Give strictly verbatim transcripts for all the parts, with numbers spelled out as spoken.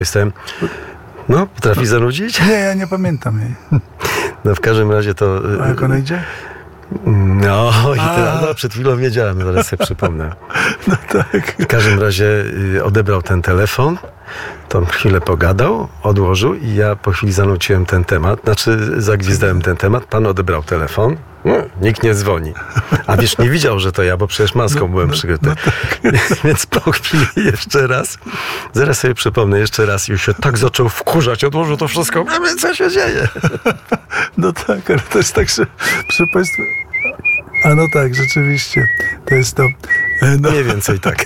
Jestem... No, potrafi zanudzić? Nie, ja nie pamiętam jej. No w każdym razie to... A jak ona idzie? No i teraz, no, przed chwilą wiedziałem, zaraz sobie przypomnę. No tak. W każdym razie y, odebrał ten telefon, to chwilę pogadał, odłożył i ja po chwili zanuciłem ten temat, znaczy zagwizdałem ten temat, pan odebrał telefon, no, nikt nie dzwoni. A wiesz, nie widział, że to ja, bo przecież maską no, byłem no, przykryty. No tak. Więc po chwili jeszcze raz, zaraz sobie przypomnę jeszcze raz i już się tak zaczął wkurzać, odłożył to wszystko, a więc co się dzieje? No tak, ale to jest tak, że proszę Państwa... A no tak, rzeczywiście. To jest to... No. Mniej więcej tak.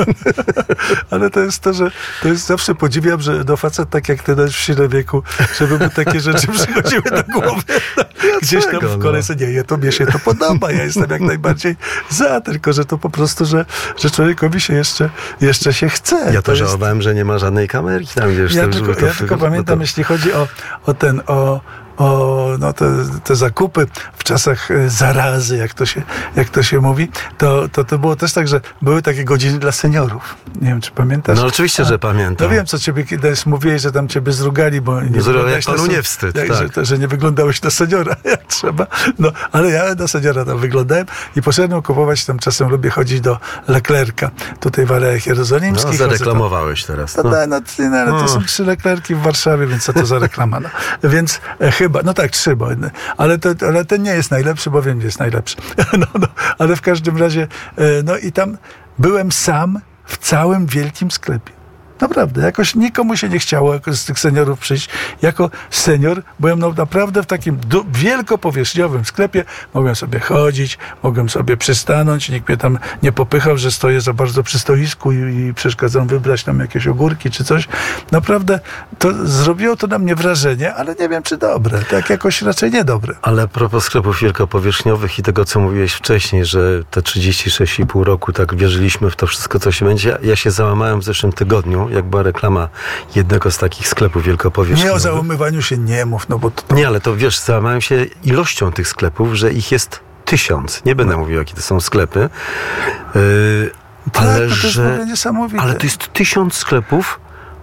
Ale to jest to, że to jest zawsze podziwiam, że do facet tak jak ty w sile wieku, żeby mu takie rzeczy przychodziły do głowy. Gdzieś tam w kolejce, nie, to mnie się to podoba, ja jestem jak najbardziej za, tylko że to po prostu, że, że człowiekowi się jeszcze, jeszcze się chce. Ja to, to żałowałem, jest... że nie ma żadnej kamerki tam, wiesz. Ja to, tylko, to, ja tylko to, pamiętam, to... jeśli chodzi o, o ten, o o no te, te zakupy w czasach zarazy, jak to się, jak to się mówi, to, to, to było też tak, że były takie godziny dla seniorów. Nie wiem, czy pamiętasz? No oczywiście, A, że pamiętam. No wiem, co ciebie kiedyś mówiłeś, że tam ciebie zrugali, bo nie wyglądałeś panu nie wstyd, jak, tak. że, że nie wyglądałeś na seniora, jak trzeba. No, ale ja na seniora tam wyglądałem i poszedłem kupować, tam czasem lubię chodzić do Leclerca, tutaj w Alejach Jerozolimskich. No, zareklamowałeś teraz. No, no, no, no ale to no. są trzy Leclerki w Warszawie, więc co to za reklama? No. Więc e, chyba, no tak, trzy, bo, ale, to, ale ten nie jest najlepszy, bo wiem, gdzie jest najlepszy. No, no, ale w każdym razie, e, no i tam byłem sam w całym wielkim sklepie. Naprawdę, jakoś nikomu się nie chciało jakoś z tych seniorów przyjść. Jako senior byłem no, naprawdę w takim du- wielkopowierzchniowym sklepie. Mogłem sobie chodzić, mogłem sobie przystanąć. Nikt mnie tam nie popychał, że stoję za bardzo przy stoisku i, i przeszkadzam wybrać tam jakieś ogórki czy coś. Naprawdę to zrobiło to na mnie wrażenie, ale nie wiem, czy dobre. Tak jakoś raczej niedobre. Ale a propos sklepów wielkopowierzchniowych i tego, co mówiłeś wcześniej, że te trzydzieści sześć i pół roku tak wierzyliśmy w to wszystko, co się będzie. Ja się załamałem w zeszłym tygodniu, jak była reklama jednego z takich sklepów wielkopowierzchniowych. Nie o załamywaniu się nie mów, no bo to... Nie, ale to wiesz, załamałem się ilością tych sklepów, że ich jest tysiąc. Nie będę no. mówił, jakie to są sklepy. Yy, tak, ale, to jest że, niesamowite. ale to jest tysiąc sklepów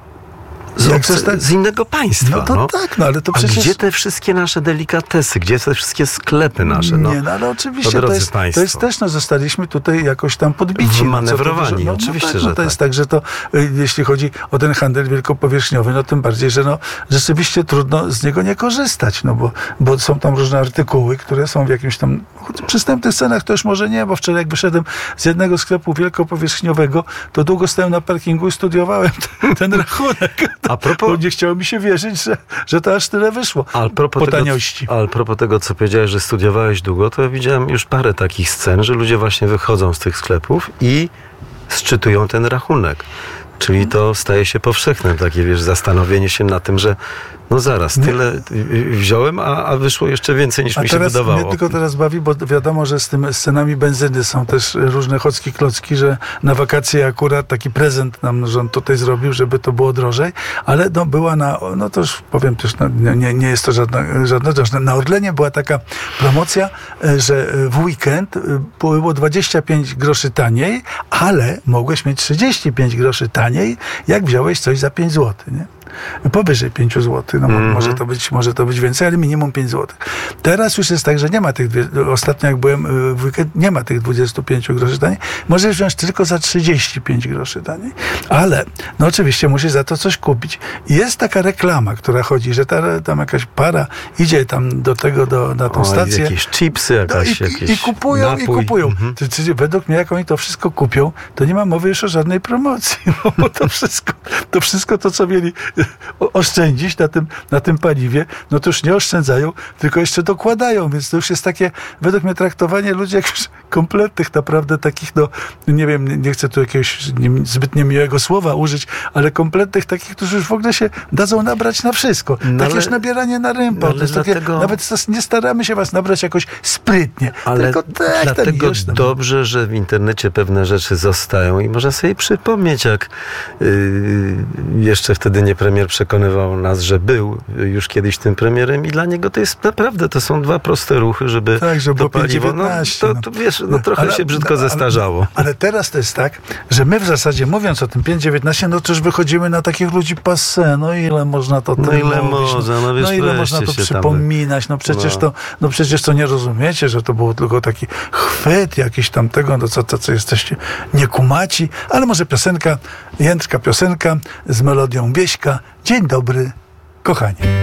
z, obce, z innego państwa. No to no. tak, no ale to A przecież... gdzie te wszystkie nasze delikatesy? Gdzie te wszystkie sklepy nasze? No? Nie, no ale oczywiście to, to jest, to jest też, no zostaliśmy tutaj jakoś tam podbici. Manewrowani, no, oczywiście, no tak, że no to tak. jest tak, że to jeśli chodzi o ten handel wielkopowierzchniowy, no tym bardziej, że no rzeczywiście trudno z niego nie korzystać, no bo, bo są tam różne artykuły, które są w jakimś tam przystępnych cenach, to już może nie, bo wczoraj jak wyszedłem z jednego sklepu wielkopowierzchniowego, to długo stałem na parkingu i studiowałem ten, ten rachunek. A propos... Bo nie chciało mi się wierzyć, że, że to aż tyle wyszło. A propos po tego, taniości. A propos tego, co powiedziałeś, że studiowałeś długo, to ja widziałem już parę takich scen, że ludzie właśnie wychodzą z tych sklepów i sczytują ten rachunek. Czyli to staje się powszechne, takie wiesz, zastanowienie się na tym, że no zaraz, tyle wziąłem, a, a wyszło jeszcze więcej niż a mi się teraz wydawało. Mnie tylko teraz bawi, bo wiadomo, że z tym scenami benzyny są też różne chocki klocki, że na wakacje akurat taki prezent nam rząd tutaj zrobił, żeby to było drożej, ale no była na, no to już powiem też, no, nie, nie jest to żadna, żadna rzecz. Na Orlenie była taka promocja, że w weekend było dwadzieścia pięć groszy taniej, ale mogłeś mieć trzydzieści pięć groszy taniej, jak wziąłeś coś za pięć złotych, nie? Powyżej pięć złotych, no mm-hmm. może to być, może to być więcej, ale minimum pięć złotych. Teraz już jest tak, że nie ma tych, ostatnio jak byłem w weekend, nie ma tych dwadzieścia pięć groszy taniej. Możesz wziąć tylko za trzydzieści pięć groszy taniej. Ale, no oczywiście musisz za to coś kupić. I jest taka reklama, która chodzi, że ta, tam jakaś para idzie tam do tego, do, na tą o, stację. Jakieś chipsy, jakaś, no i, jakieś i kupują, napój. i kupują. Mm-hmm. Według mnie, jak oni to wszystko kupią, to nie ma mowy już o żadnej promocji. No, bo to wszystko, to wszystko to, co mieli oszczędzić na tym, na tym paliwie, no to już nie oszczędzają, tylko jeszcze dokładają, więc to już jest takie, według mnie, traktowanie ludzi jak już kompletnych, naprawdę takich, no, nie wiem, nie chcę tu jakiegoś nie, zbyt niemiłego słowa użyć, ale kompletnych takich, którzy już w ogóle się dadzą nabrać na wszystko. No takie ale, już nabieranie na rympa. No to jest dlatego, takie, nawet nie staramy się was nabrać jakoś sprytnie, ale tylko tak, dlatego tak już, dobrze, że w internecie pewne rzeczy zostają i można sobie przypomnieć, jak yy, jeszcze wtedy nie premier premier przekonywał nas, że był już kiedyś tym premierem i dla niego to jest naprawdę, to są dwa proste ruchy, żeby tak, żeby to było paliwo, no, to, to wiesz, no trochę ale, się brzydko ale, zestarzało. Ale, ale teraz to jest tak, że my w zasadzie mówiąc o tym pięć dziewiętnaście, no to już wychodzimy na takich ludzi passé, no ile można to No ile mówić, można, no wiesz, no ile można to przypominać, no przecież no. to, no przecież to nie rozumiecie, że to było tylko taki chwyt jakiś tamtego, no co, to, co jesteście niekumaci, ale może piosenka, jędrka piosenka z melodią Wieśka. Dzień dobry, kochani.